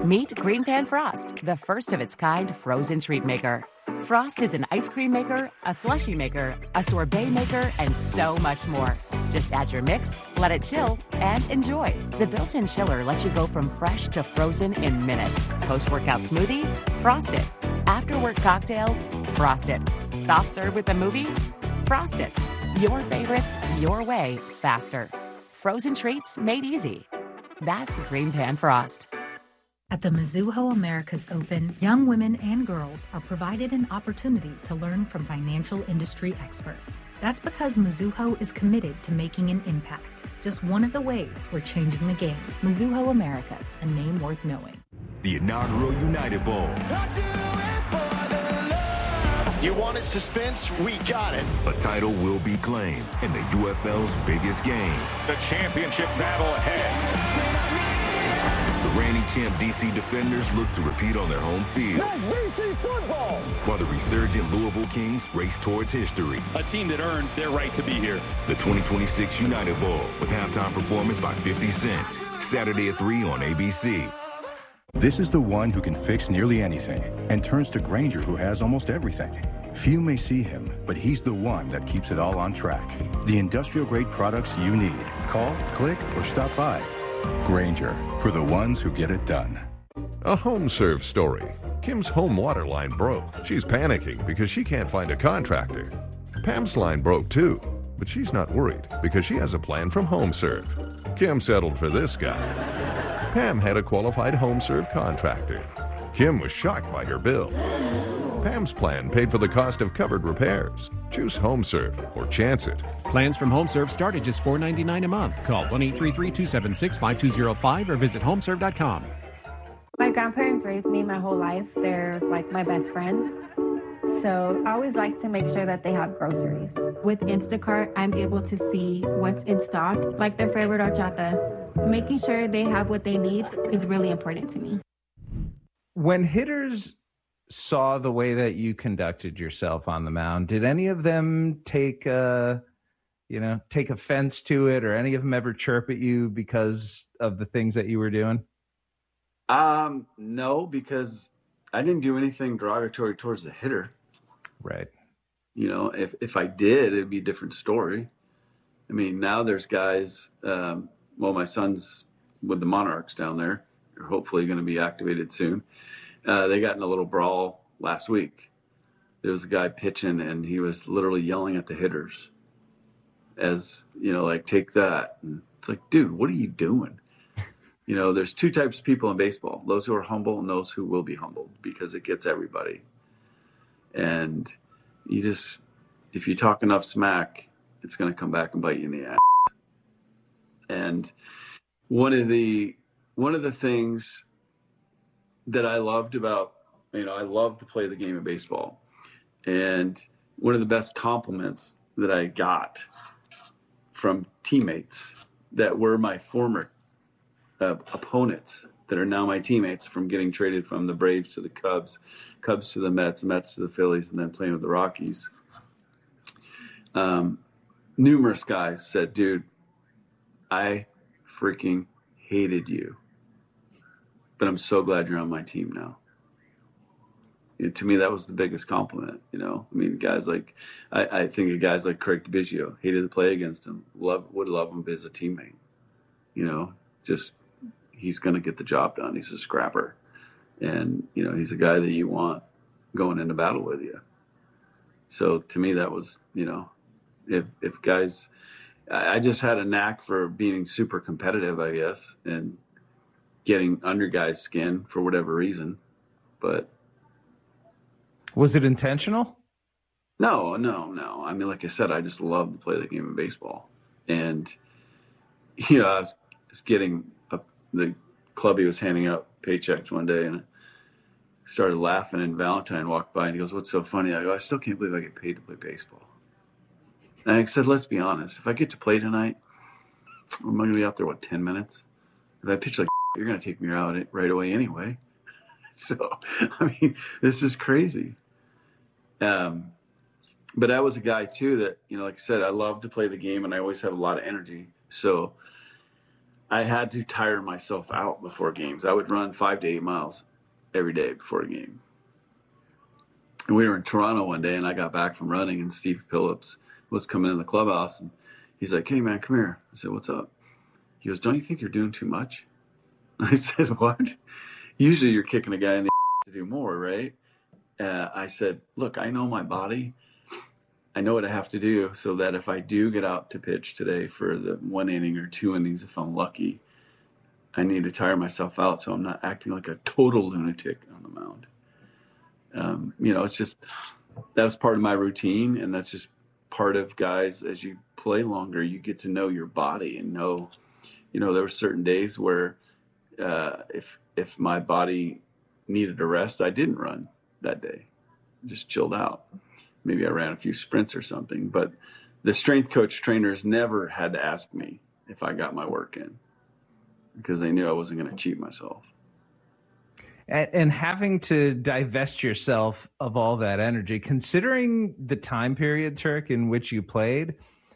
Meet Green Pan Frost, the first of its kind frozen treat maker. Frost is an ice cream maker, a slushie maker, a sorbet maker, and so much more. Just add your mix, let it chill, and enjoy. The built-in chiller lets you go from fresh to frozen in minutes. Post-workout smoothie? Frost it. After-work cocktails? Frost it. Soft serve with a movie? Frost it. Your favorites, your way, faster. Frozen treats made easy. That's Green Pan Frost. At the Mizuho Americas Open, young women and girls are provided an opportunity to learn from financial industry experts. That's because Mizuho is committed to making an impact. Just one of the ways we're changing the game. Mizuho Americas, a name worth knowing. The inaugural United Bowl. You wanted suspense? We got it. A title will be claimed in the UFL's biggest game. The championship battle ahead. The reigning champ DC Defenders look to repeat on their home field. That's DC football! While the resurgent Louisville Kings race towards history. A team that earned their right to be here. The 2026 United Bowl with halftime performance by 50 Cent. Saturday at 3 on ABC. This is the one who can fix nearly anything and turns to Grainger, who has almost everything. Few may see him, but he's the one that keeps it all on track. The industrial-grade products you need. Call, click, or stop by. Grainger, for the ones who get it done. A HomeServe story. Kim's home water line broke. She's panicking because she can't find a contractor. Pam's line broke too, but she's not worried because she has a plan from HomeServe. Kim settled for this guy. Pam had a qualified HomeServe contractor. Kim was shocked by her bill. Pam's plan paid for the cost of covered repairs. Choose HomeServe or chance it. Plans from HomeServe start at just $4.99 a month. Call 1-833-276-5205 or visit homeserve.com. My grandparents raised me my whole life. They're like my best friends. So I always like to make sure that they have groceries. With Instacart, I'm able to see what's in stock, like their favorite horchata. Making sure they have what they need is really important to me. When hitters saw the way that you conducted yourself on the mound, did any of them take offense to it, or any of them ever chirp at you because of the things that you were doing? No, because I didn't do anything derogatory towards the hitter. Right. You know, if I did, it'd be a different story. I mean, now there's guys, my son's with the Monarchs down there. They're hopefully going to be activated soon. They got in a little brawl last week. There was a guy pitching, and he was literally yelling at the hitters as, like, take that. And it's like, dude, what are you doing? There's two types of people in baseball, those who are humble and those who will be humbled, because it gets everybody. And if you talk enough smack, it's going to come back and bite you in the ass. And one of the things that I loved about, I love to play the game of baseball. And one of the best compliments that I got from teammates that were my former opponents that are now my teammates, from getting traded from the Braves to the Cubs, Cubs to the Mets, Mets to the Phillies, and then playing with the Rockies. Numerous guys said, dude, I freaking hated you, but I'm so glad you're on my team now. To me, that was the biggest compliment, guys like, I think of guys like Craig DiBiggio, hated to play against him, would love him as a teammate, he's going to get the job done. He's a scrapper. And, he's a guy that you want going into battle with you. So to me, that was, if guys, I just had a knack for being super competitive, I guess, and getting under guys' skin for whatever reason. But was it intentional? No. I mean, like I said, I just love to play the game of baseball. And, I was getting the club, he was handing out paychecks one day, and I started laughing, and Valentine walked by and he goes, "What's so funny?" I go, "I still can't believe I get paid to play baseball." And I said, let's be honest, if I get to play tonight, I'm going to be out there, 10 minutes? If I pitch like you're going to take me out right away anyway. So, I mean, this is crazy. But I was a guy too that, like I said, I love to play the game, and I always have a lot of energy. So I had to tire myself out before games. I would run 5 to 8 miles every day before a game. And we were in Toronto one day, and I got back from running, and Steve Phillips was coming in the clubhouse, and he's like, "Hey, man, come here." I said, "What's up?" He goes, "Don't you think you're doing too much?" I said, "What?" Usually you're kicking a guy in the to do more, right? I said, "Look, I know my body. I know what I have to do so that if I do get out to pitch today for the 1 inning or 2 innings, if I'm lucky, I need to tire myself out so I'm not acting like a total lunatic on the mound." It's just, that was part of my routine, and that's just part of guys. As you play longer, you get to know your body and know, there were certain days where if my body needed a rest, I didn't run that day, just chilled out. Maybe I ran a few sprints or something, but the strength coach trainers never had to ask me if I got my work in, because they knew I wasn't going to cheat myself. And having to divest yourself of all that energy, considering the time period, Turk, in which you played,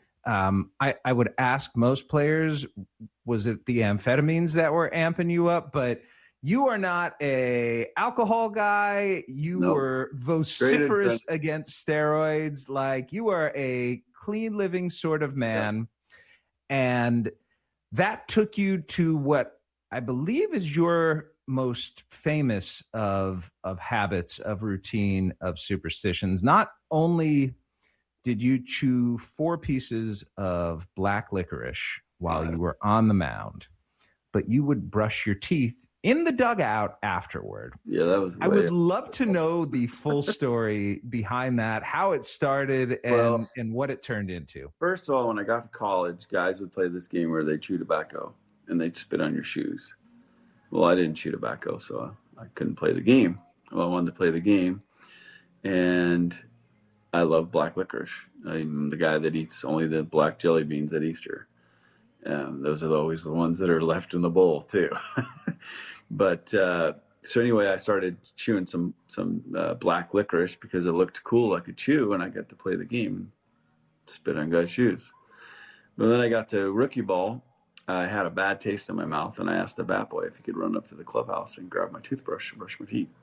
I would ask most players, was it the amphetamines that were amping you up? But you are not a alcohol guy. You were vociferous against steroids. Like, you are a clean living sort of man. Yeah. And that took you to what I believe is your most famous of habits, of routine, of superstitions. Not only did you chew 4 pieces of black licorice while you were on the mound, but you would brush your teeth in the dugout afterward. Yeah, that was. I would love to know the full story behind that, how it started, and what it turned into. First of all, when I got to college, guys would play this game where they chew tobacco and they'd spit on your shoes. Well, I didn't chew tobacco, so I couldn't play the game. Well, I wanted to play the game, and I love black licorice. I'm the guy that eats only the black jelly beans at Easter. Those are always the ones that are left in the bowl, too. But so anyway, I started chewing some black licorice because it looked cool. I could chew, and I got to play the game and spit on guys' shoes. But then I got to rookie ball. I had a bad taste in my mouth, and I asked the bat boy if he could run up to the clubhouse and grab my toothbrush and brush my teeth.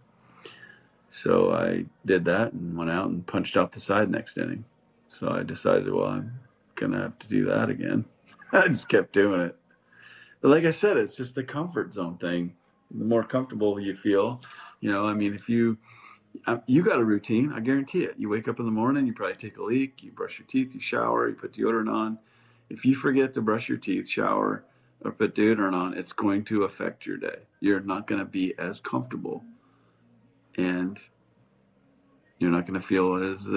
So I did that and went out and punched out the side next inning. So I decided, well, I'm going to have to do that again. I just kept doing it. But like I said, it's just the comfort zone thing. The more comfortable you feel, if you got a routine, I guarantee it. You wake up in the morning, you probably take a leak, you brush your teeth, you shower, you put deodorant on. If you forget to brush your teeth, shower, or put deodorant on, it's going to affect your day. You're not going to be as comfortable, and you're not going to feel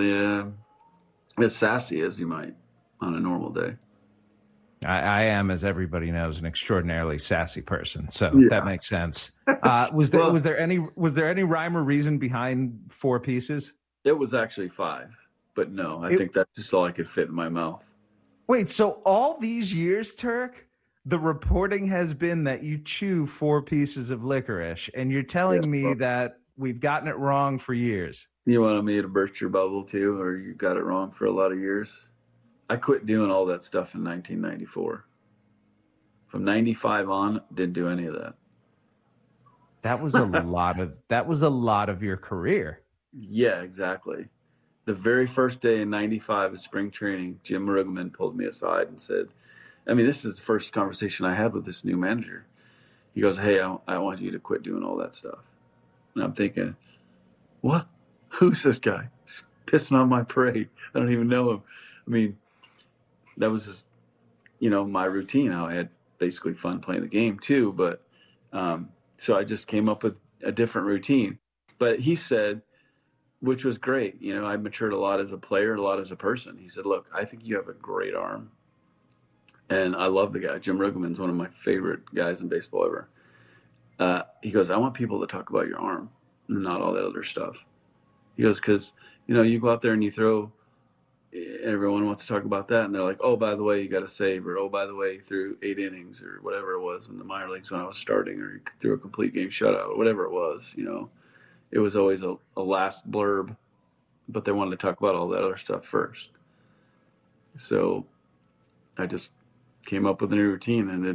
as sassy as you might on a normal day. I am, as everybody knows, an extraordinarily sassy person, so that makes sense. Was there any rhyme or reason behind 4 pieces? It was actually 5, but no, I think that's just all I could fit in my mouth. Wait, so all these years, Turk, the reporting has been that you chew 4 pieces of licorice, and you're telling me that we've gotten it wrong for years. You wanted me to burst your bubble too, or you got it wrong for a lot of years? I quit doing all that stuff in 1994. From 95 on, didn't do any of that. That was a lot of your career. Yeah, exactly. The very first day in 95 of spring training, Jim Riggleman pulled me aside and said, this is the first conversation I had with this new manager. He goes, "Hey, I want you to quit doing all that stuff." And I'm thinking, what? Who's this guy? He's pissing on my parade. I don't even know him. That was just, my routine. How I had basically fun playing the game too. But so I just came up with a different routine. But he said, which was great. I matured a lot as a player, a lot as a person. He said, "Look, I think you have a great arm." And I love the guy. Jim Riggleman's one of my favorite guys in baseball ever. He goes, "I want people to talk about your arm, not all that other stuff." He goes, because, you go out there and you throw, everyone wants to talk about that. And they're like, "Oh, by the way, you got a save," or "Oh, by the way, you threw 8 innings," or whatever it was in the minor leagues when I was starting, or you threw a complete game shutout, or whatever it was, It was always a last blurb, but they wanted to talk about all that other stuff first. So I just came up with a new routine and didn't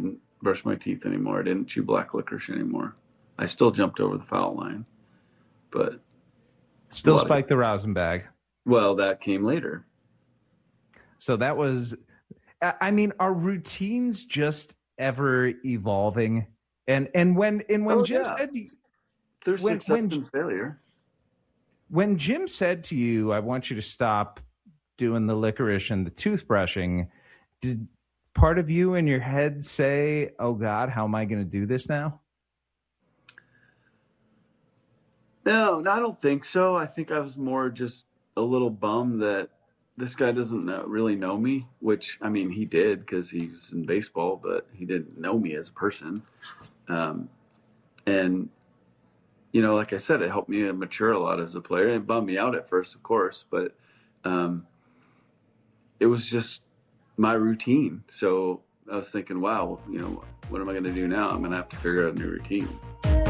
brush my teeth anymore. I didn't chew black licorice anymore. I still jumped over the foul line, but still spiked the rosin bag. Well, that came later. So that was, I mean, are routines just ever evolving? And when Jim said, there's success and failure. When Jim said to you, I want you to stop doing the licorice and the toothbrushing, did part of you in your head say, oh God, how am I going to do this now? No, I don't think so. I think I was more just a little bummed that this guy doesn't really know me, which, I mean, he did because he was in baseball, but he didn't know me as a person. And, you know, like I said, it helped me mature a lot as a player. It bummed me out at first, of course, but it was just my routine. So I was thinking, wow, you know, what am I going to do now? I'm going to have to figure out a new routine.